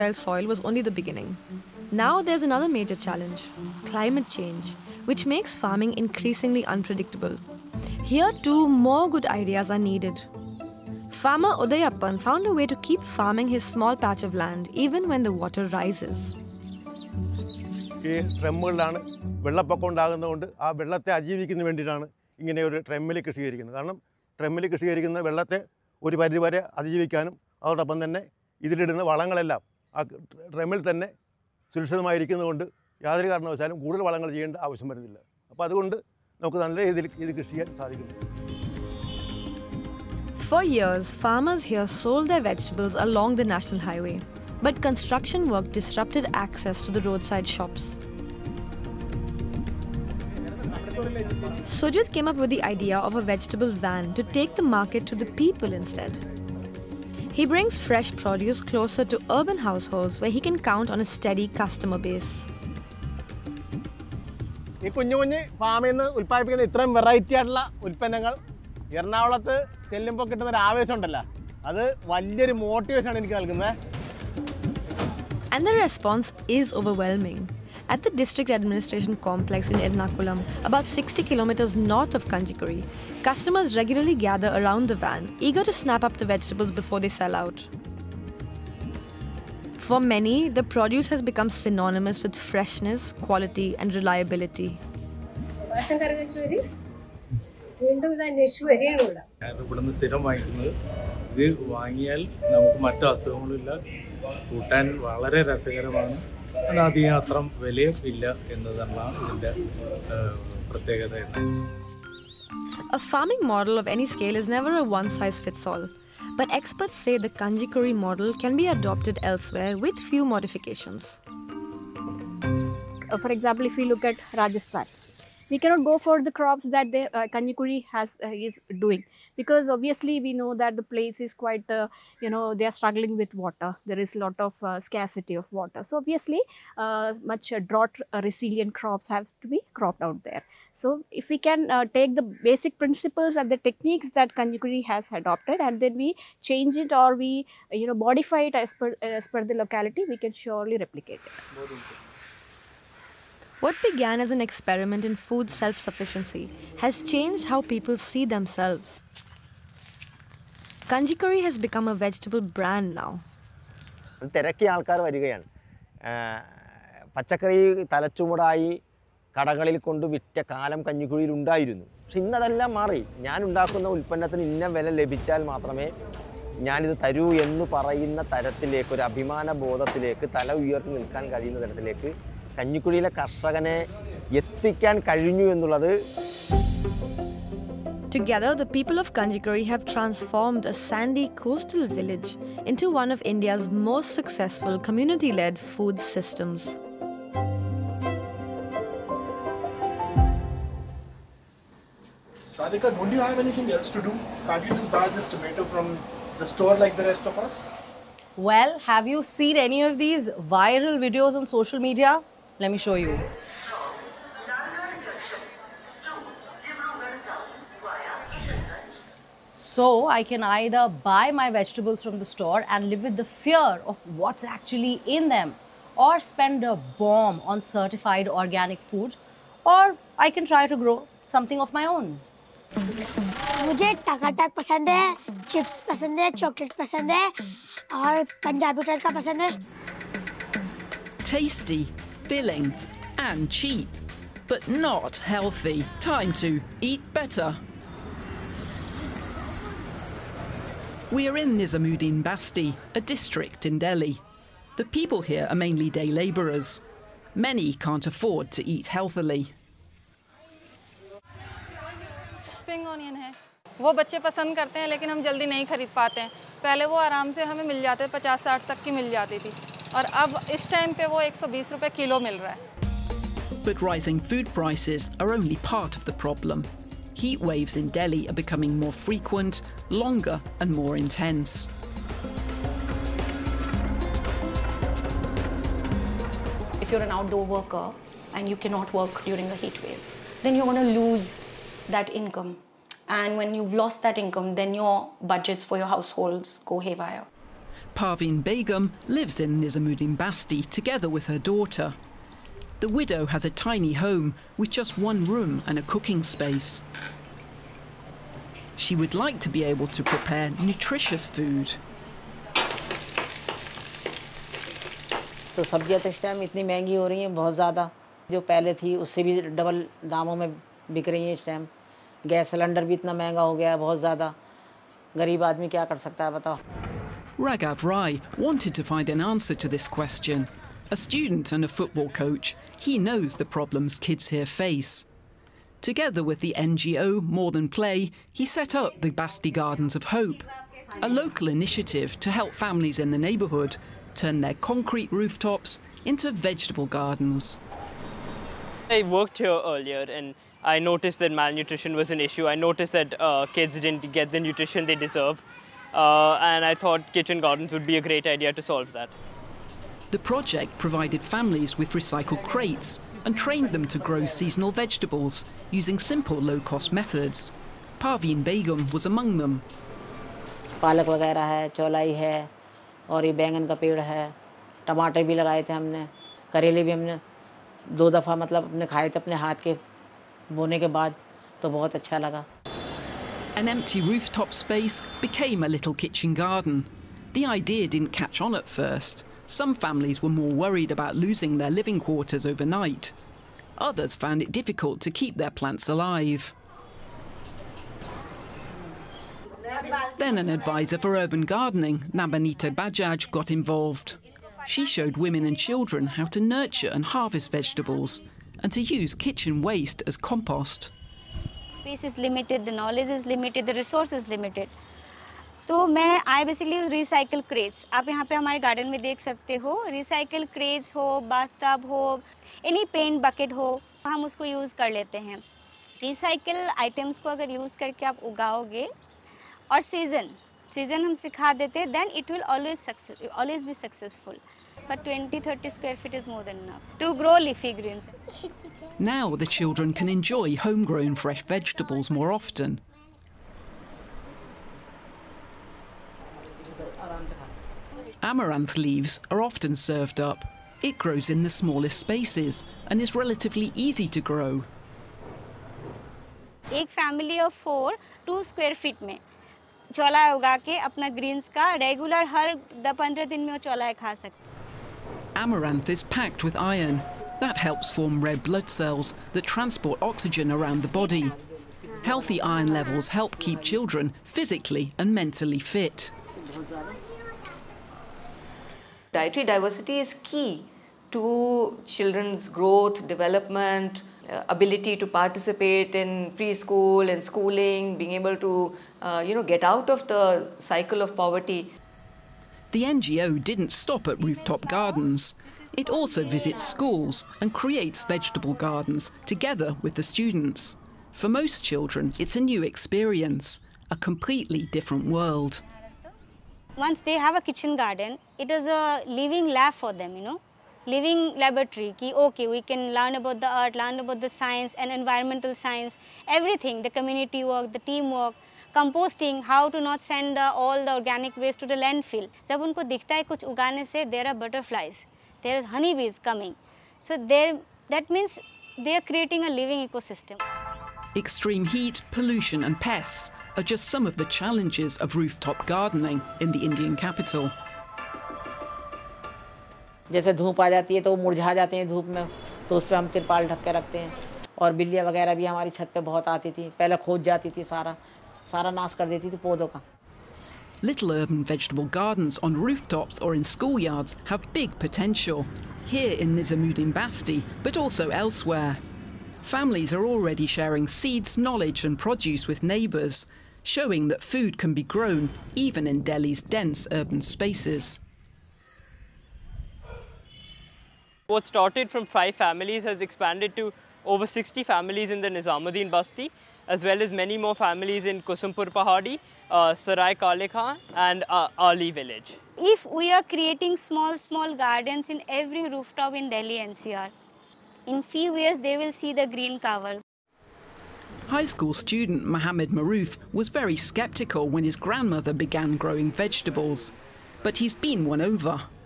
soil was only the beginning. Now there's another major challenge, climate change, which makes farming increasingly unpredictable. Here too, more good ideas are needed. Farmer Udayappan found a way to keep farming his small patch of land even when the water rises. ഈ ട്രെമ്മുകളിലാണ് വെള്ളപ്പൊക്കം ഉണ്ടാകുന്നതുകൊണ്ട് ആ വെള്ളത്തെ അതിജീവിക്കുന്നതിന് വേണ്ടിയിട്ടാണ് ഇങ്ങനെ ഒരു ട്രെമ്മിൽ കൃഷി ചെയ്തിരിക്കുന്നത്. കാരണം ട്രെമ്മിൽ കൃഷി ചെയ്തിരിക്കുന്ന വെള്ളത്തെ ഒരു പരിധിവരെ അതിജീവിക്കാനും അതോടൊപ്പം തന്നെ ഇതിലിടുന്ന വളങ്ങളെല്ലാം ആ ട്രെമ്മിൽ തന്നെ സുരക്ഷിതമായിരിക്കുന്നതുകൊണ്ട് യാതൊരു കാരണവശാലും കൂടുതൽ വളങ്ങൾ ചെയ്യേണ്ട ആവശ്യം വരുന്നില്ല. അപ്പോൾ അതുകൊണ്ട് നമുക്ക് നല്ല രീതിയിൽ ഇത് കൃഷി ചെയ്യാൻ സാധിക്കുന്നു. For years, farmers here sold their vegetables along the national highway, but construction work disrupted access to the roadside shops. Sujit came up with the idea of a vegetable van to take the market to the people instead. He brings fresh produce closer to urban households where he can count on a steady customer base. ഈ കുഞ്ഞു കുഞ്ഞ് ഫാമിൽ നിന്ന് ഉൽപ്പാദിപ്പിക്കുന്ന ഇത്രയും variety ആയിട്ടുള്ള ഉൽപ്പന്നങ്ങൾ എറണാകുളത്ത് ചെല്ലുമ്പോൾ കിട്ടുന്ന ഒരു ആവേശം ഉണ്ടല്ലോ, അത് വലിയൊരു മോട്ടിവേഷനാണ് എനിക്ക് നൽകുന്നത്. And the response is overwhelming. At the district administration complex in Ernakulam, about 60 kilometers north of Kanjikuri, customers regularly gather around the van, eager to snap up the vegetables before they sell out. For many, the produce has become synonymous with freshness, quality, and reliability. ഞാൻ ഇവിടുന്ന് സ്ഥിരം വാങ്ങിക്കുന്നത്. ഇത് വാങ്ങിയാൽ നമുക്ക് മറ്റു അസുഖങ്ങളില്ല, കൂട്ടാൻ വളരെ രസകരമാണ്, അധികം അത്ര വിലയും ഇല്ല എന്നതാണ് ഇതിൻ്റെ പ്രത്യേകത. A farming model of any scale is never a one-size-fits-all. But experts say the Kanjikuri model can be adopted elsewhere with few modifications. For example, if we look at Rajasthan, we cannot go for the crops that the Kanjikuri is doing, because obviously we know that the place is quite, they are struggling with water. There is a lot of scarcity of water. So obviously, much drought resilient crops have to be cropped out there. So if we can take the basic principles and the techniques that Kanjikuri has adopted, and then we change it or we modify it as per the locality, we can surely replicate it. What began as an experiment in food self-sufficiency has changed how people see themselves. Kanjikuri has become a vegetable brand now. തിരക്കിയ ആൾക്കാർ വരികയാണ്. പച്ചക്കറി തലച്ചുമടായി കടകളിൽ കൊണ്ട് വിറ്റ കാലം കഞ്ഞിക്കുഴിയിൽ ഉണ്ടായിരുന്നു. പക്ഷെ ഇന്നതെല്ലാം മാറി. ഞാൻ ഉണ്ടാക്കുന്ന ഉൽപ്പന്നത്തിന് ഇന്ന വില ലഭിച്ചാൽ മാത്രമേ ഞാനിത് തരൂ എന്ന് പറയുന്ന തരത്തിലേക്ക്, ഒരു അഭിമാന ബോധത്തിലേക്ക്, തല ഉയർത്തി നിൽക്കാൻ കഴിയുന്ന തരത്തിലേക്ക് കഞ്ഞിക്കുഴിയിലെ കർഷകനെ എത്തിക്കാൻ കഴിഞ്ഞു എന്നുള്ളത്. Together, the people of Kanjikuri have transformed a sandy coastal village into one of India's most successful community-led food systems. Sadhika, don't you have anything else to do? Can't you just buy this tomato from the store like the rest of us? Well, have you seen any of these viral videos on social media? Let me show you. So I can either buy my vegetables from the store and live with the fear of what's actually in them, or spend a bomb on certified organic food, or I can try to grow something of my own. मुझे टकाटक पसंद है, chips पसंद है, chocolate पसंद है और पंजाबी तड़का पसंद है. Tasty, filling and cheap, but not healthy. Time to eat better. We are in Nizamuddin Basti, a district in Delhi. The people here are mainly day labourers. Many can't afford to eat healthily. Spring onion है, वो बच्चे पसंद करते हैं लेकिन हम जल्दी नहीं खरीद पाते हैं. पहले वो आराम से हमें मिल जाते, 50-60 तक की मिल जाती थी, और अब इस टाइम पे वो 120 रुपए किलो मिल रहा है. But rising food prices are only part of the problem. Heat waves in Delhi are becoming more frequent, longer and more intense. If you're an outdoor worker and you cannot work during a heat wave, then you're going to lose that income. And when you've lost that income, then your budgets for your households go haywire. Parveen Begum lives in Nizamuddin Basti together with her daughter. The widow has a tiny home with just one room and a cooking space. She would like to be able to prepare nutritious food. तो सब्जियां तो इस time इतनी महंगी हो रही हैं बहुत ज़्यादा, जो पहले थी उससे भी डबल दामों में बिक रही हैं इस टाइम. गैस सिलेंडर भी इतना महंगा हो गया है बहुत ज़्यादा. गरीब आदमी क्या कर सकता है बताओ. Raghav Rai wanted to find an answer to this question. A student and a football coach, he knows the problems kids here face. Together with the NGO More Than Play, he set up the Basti Gardens of Hope, a local initiative to help families in the neighbourhood turn their concrete rooftops into vegetable gardens. I worked here earlier and I noticed that malnutrition was an issue. I noticed that kids didn't get the nutrition they deserve. And I thought kitchen gardens would be a great idea to solve that. The project provided families with recycled crates and trained them to grow seasonal vegetables using simple low-cost methods. Parveen Begum was among them. पालक वगैरह है, चौलाई है, और ये बैंगन का पेड़ है, टमाटर भी लगाए थे हमने, करेले भी हमने 2 दफ़ा मतलब अपने खाए थे अपने हाथ के बोने के बाद, तो बहुत अच्छा लगा. An empty rooftop space became a little kitchen garden. The idea didn't catch on at first. Some families were more worried about losing their living quarters overnight. Others found it difficult to keep their plants alive. Then an advisor for urban gardening, Nabanita Bajaj, got involved. She showed women and children how to nurture and harvest vegetables and to use kitchen waste as compost. Space is limited, the knowledge is limited, the resource is limited. तो I basically use recycle crates. आप यहाँ पे हमारे garden में देख सकते हो, recycle crates हो, bathtub हो, any paint bucket हो, हम उसको use कर लेते हैं. Recycle items को अगर use करके आप उगाओगे और season हम सिखा देते हैं, then it will always be successful. But 20-30 square feet is more than enough to grow leafy greens. Now the children can enjoy homegrown fresh vegetables more often. Amaranth leaves are often served up. It grows in the smallest spaces and is relatively easy to grow. एक family of 4 2 square feet में चौला उगा के अपना greens का regular हर 15 दिन में वो चौला खा सकते. Amaranth is packed with iron. That helps form red blood cells that transport oxygen around the body. Healthy iron levels help keep children physically and mentally fit. Dietary diversity is key to children's growth, development, ability to participate in preschool and schooling, being able to get out of the cycle of poverty. The NGO didn't stop at rooftop gardens. It also visits schools and creates vegetable gardens together with the students. For most children, it's a new experience, a completely different world. Once they have a kitchen garden, it is a living lab for them, living laboratory. Ki, okay, we can learn about the art, learn about the science and environmental science, everything, the community work, the teamwork, composting, how to not send all the organic waste to the landfill. जब उनको दिखता है कुछ उगाने से, there are butterflies, there is honeybees coming. So that means they are creating a living ecosystem. Extreme heat, pollution and pests are just some of the challenges of rooftop gardening in the Indian capital. जैसे धूप आ जाती है तो वो मुरझा जाते हैं धूप में, तो उस पे हम तिरपाल ढक के रखते हैं. और बिल्लियाँ वगैरह भी हमारी छत पे बहुत आती थी. पहले खोद जाती थी, सारा नाश कर देती थी पौधों का. Little urban vegetable gardens on rooftops or in schoolyards have big potential, here in Nizamuddin Basti, but also elsewhere. Families are already sharing seeds, knowledge and produce with neighbours, showing that food can be grown even in Delhi's dense urban spaces. What started from 5 families has expanded to over 60 families in the Nizamuddin Basti, as well as many more families in Kusumpur Pahadi, Sarai Kale Khan and Ali village. If we are creating small gardens in every rooftop in Delhi NCR, in few years they will see the green cover. High school student Mohammed Maroof was very sceptical when his grandmother began growing vegetables. but he's been won over.